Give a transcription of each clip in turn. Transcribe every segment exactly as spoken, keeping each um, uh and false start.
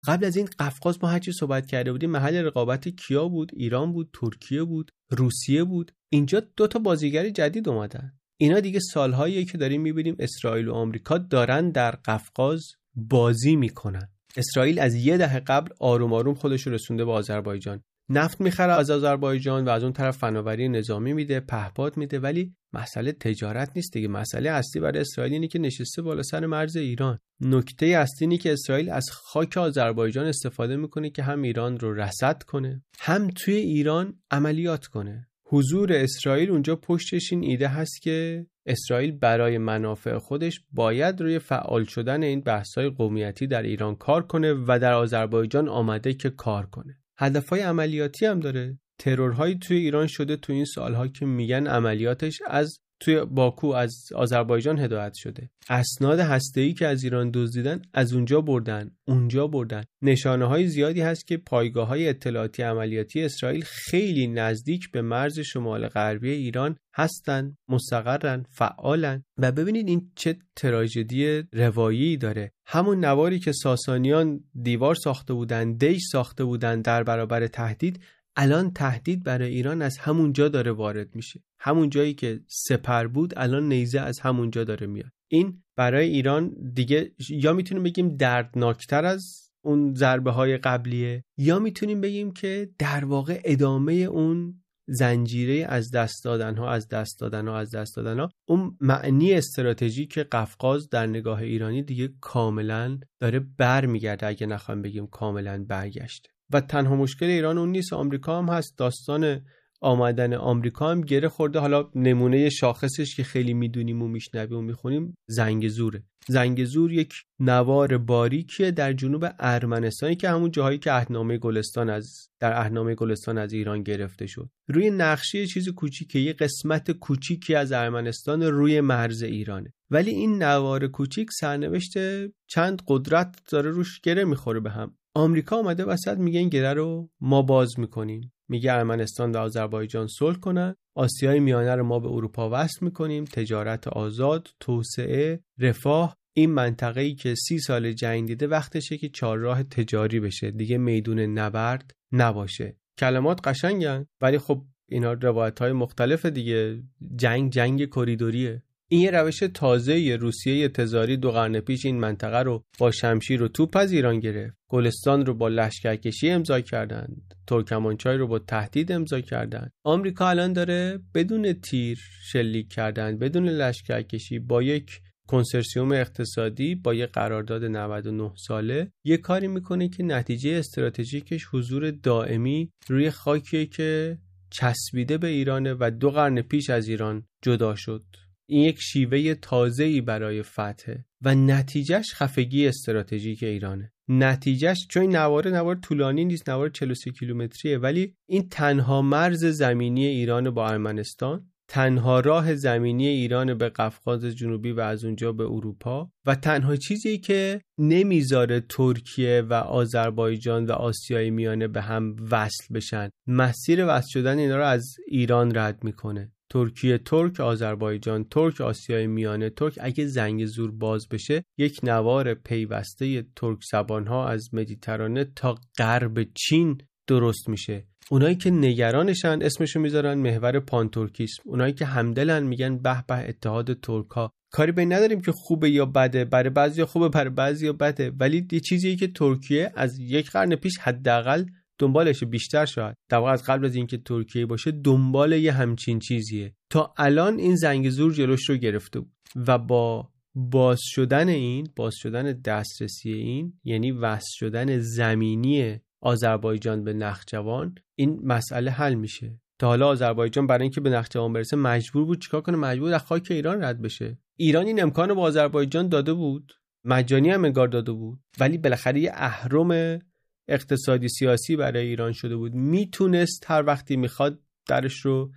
قبل از این قفقاز ما هر چی صحبت کرده بودیم محل رقابت کیا بود؟ ایران بود، ترکیه بود، روسیه بود. اینجا دو تا بازیگر جدید اومدن. اینا دیگه سالهاییه که داریم میبینیم اسرائیل و آمریکا دارن در قفقاز بازی میکنن. اسرائیل از یه دهه قبل آروم آروم خودش رو رسونده به آذربایجان. نفت میخره از آذربایجان و از اون طرف فناوری نظامی میده، پهپاد میده، ولی مسئله تجارت نیست دیگه. مسئله اصلی برای اسرائیل اینه که نشسته بالا سر مرز ایران. نکته اصلی اینه که اسرائیل از خاک آذربایجان استفاده میکنه که هم ایران رو رصد کنه، هم توی ایران عملیات کنه. حضور اسرائیل اونجا پشتش این ایده هست که اسرائیل برای منافع خودش باید روی فعال شدن این بحث‌های قومیتی در ایران کار کنه و در آذربایجان آمده که کار کنه. هدفهای عملیاتی هم داره. ترورهایی توی ایران شده تو این سالها که میگن عملیاتش از توی باکو از آذربایجان هدایت شده. اسناد هسته‌ای که از ایران دزدیدن از اونجا بردن، اونجا بردن. نشانه‌های زیادی هست که پایگاه‌های اطلاعاتی عملیاتی اسرائیل خیلی نزدیک به مرز شمال غربی ایران هستن، مستقرن، فعالن. و ببینید این چه تراژدی روایی داره. همون نواری که ساسانیان دیوار ساخته بودن، دیش ساخته بودن در برابر تهدید، الان تهدید برای ایران از همون جا داره وارد میشه. همون جایی که سپر بود الان نیزه از همون جا داره میاد. این برای ایران دیگه یا میتونیم بگیم دردناکتر از اون ضربه های قبلیه، یا میتونیم بگیم که در واقع ادامه اون زنجیره از دست دادن ها از دست دادن ها از دست دادن ها اون معنی استراتژیک قفقاز در نگاه ایرانی دیگه کاملا داره برمیگرده، اگه نخوایم بگیم کاملا برگشته. و تنها مشکل ایران اون نیست، آمریکا هم هست. داستان آمدن آمریکا هم گره خورده. حالا نمونه شاخصش که خیلی میدونیم و میشنویم و میخونیم زنگزوره. زنگزور یک نوار باریکیه در جنوب ارمنستانی که همون جاهایی که عهدنامه گلستان از در عهدنامه گلستان از ایران گرفته شد. روی نقشه چیز کوچیکه، یه قسمت کوچیکی از ارمنستان روی مرز ایرانه. ولی این نوار کوچیک سرنوشت چند قدرت داره روش گره میخوره به هم. آمریکا اومده وسط میگه این گره رو ما باز میکنیم. میگه ارمنستان و آذربایجان صلح کنن، آسیای میانه رو ما به اروپا وصل میکنیم، تجارت آزاد، توسعه، رفاه. این منطقه‌ای که سی سال جنگ دیده وقتشه که چهارراه تجاری بشه، دیگه میدون نبرد نباشه. کلمات قشنگن ولی خب اینا روایت‌های مختلف دیگه. جنگ جنگ کریدوریه. این یه روش تازه روسیه تزاری دو قرن پیش این منطقه رو با شمشیر و توپ از ایران گرفت. گلستان رو با لشکرکشی امضا کردند. ترکمانچای رو با تهدید امضا کردند. آمریکا الان داره بدون تیر شلیک کردن، بدون لشکرکشی، با یک کنسرسیوم اقتصادی، با یک قرارداد نود و نه ساله یه کاری میکنه که نتیجه استراتژیکش حضور دائمی روی خاکیه که چسبیده به ایرانه و دو قرن پیش از ایران جدا شد. این یک شیوه تازه‌ای برای فتحه و نتیجهش خفگی استراتژیک ایرانه. نتیجهش چون این نوار نوار طولانی نیست، نوار چهل و سه کیلومتریه، ولی این تنها مرز زمینی ایران با ارمنستان، تنها راه زمینی ایران به قفقاز جنوبی و از اونجا به اروپا، و تنها چیزی که نمیذاره ترکیه و آذربایجان و آسیای میانه به هم وصل بشن. مسیر وصل شدن اینا رو از ایران رد میکنه. ترکیه ترک، آذربایجان ترک، آسیای میانه ترک. اگه زنگزور باز بشه یک نوار پیوسته ترک زبان‌ها از مدیترانه تا غرب چین درست میشه. اونایی که نگرانشن اسمشو میذارن محور پانترکیسم. اونایی که همدلن میگن به به اتحاد ترک‌ها. کاری به نداریم که خوبه یا بده، برای بعضیا خوبه برای بعضیا بده، ولی یه چیزیه که ترکیه از یک قرن پیش حداقل دنبالشه، بیشتر شاید در واقع از قبل از اینکه ترکیه باشه دنبال یه همچین چیزیه. تا الان این زنگزور جلوش رو گرفته بود و با باز شدن این باز شدن دسترسی این یعنی وصل شدن زمینی آذربایجان به نخجوان این مسئله حل میشه. تا حالا آذربایجان برای اینکه به نخجوان برسه مجبور بود چیکار کنه؟ مجبور از خاک ایران رد بشه. ایران این امکانو به آذربایجان داده بود، مجانی هم انگار داده بود، ولی بالاخره یه اهرم اقتصادی سیاسی برای ایران شده بود. میتونست هر وقتی میخواد درش رو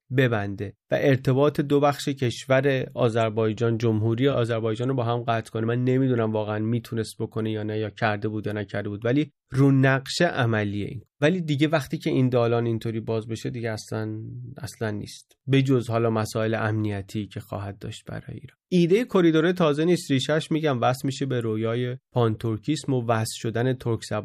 ببنده و ارتباط دو بخش کشور آذربایجان، جمهوری آذربایجان رو با هم قطع کنه. من نمیدونم واقعا میتونست بکنه یا نه، یا کرده بود یا نکرده بود، ولی رو نقشه عملیه این. ولی دیگه وقتی که این دالان اینطوری باز بشه دیگه اصلا اصلا نیست، به جز حالا مسائل امنیتی که خواهد داشت برای ایران. ایده کریدور تازه نیست، ریشش میگم وصل میشه به رویای پانتورکیسم و وصل شدن ترک